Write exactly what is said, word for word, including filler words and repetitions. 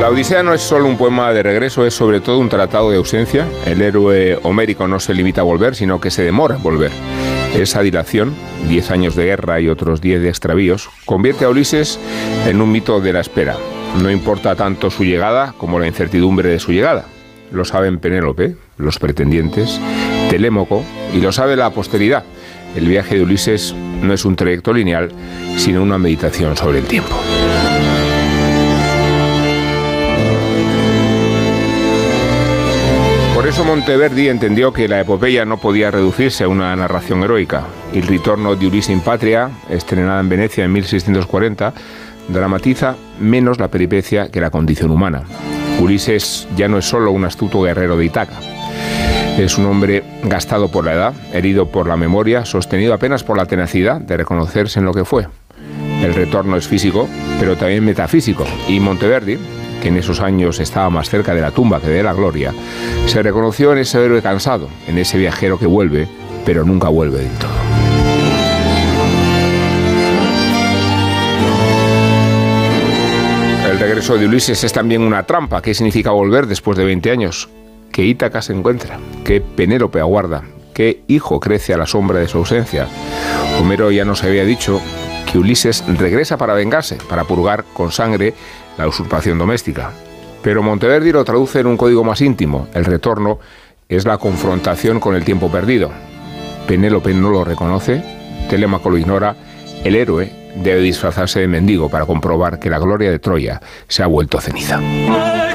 La Odisea no es solo un poema de regreso, es sobre todo un tratado de ausencia. El héroe homérico no se limita a volver, sino que se demora en volver. Esa dilación, diez años de guerra y otros diez de extravíos, convierte a Ulises en un mito de la espera. No importa tanto su llegada como la incertidumbre de su llegada. Lo saben Penélope, los pretendientes, Telémaco, y lo sabe la posteridad. El viaje de Ulises no es un trayecto lineal, sino una meditación sobre el tiempo. Por eso Monteverdi entendió que la epopeya no podía reducirse a una narración heroica. El Ritorno de Ulisse in Patria, estrenada en Venecia en mil seiscientos cuarenta, dramatiza menos la peripecia que la condición humana. Ulises ya no es solo un astuto guerrero de Ítaca. Es un hombre gastado por la edad, herido por la memoria, sostenido apenas por la tenacidad de reconocerse en lo que fue. El retorno es físico, pero también metafísico, y Monteverdi, que en esos años estaba más cerca de la tumba que de la gloria, se reconoció en ese héroe cansado, en ese viajero que vuelve, pero nunca vuelve del todo. El regreso de Ulises es también una trampa. ¿Qué significa volver después de veinte años? ¿Qué Ítaca se encuentra? ¿Qué Penélope aguarda? ¿Qué hijo crece a la sombra de su ausencia? Homero ya nos había dicho que Ulises regresa para vengarse, para purgar con sangre la usurpación doméstica. Pero Monteverdi lo traduce en un código más íntimo. El retorno es la confrontación con el tiempo perdido. Penélope no lo reconoce, Telémaco lo ignora, el héroe debe disfrazarse de mendigo para comprobar que la gloria de Troya se ha vuelto ceniza.